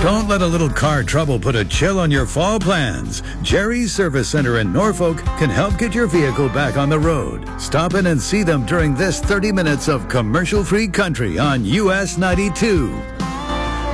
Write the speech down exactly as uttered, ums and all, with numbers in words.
Don't let a little car trouble put a chill on your fall plans. Jerry's Service Center in Norfolk can help get your vehicle back on the road. Stop in and see them during this thirty minutes of commercial-free country on U S ninety-two.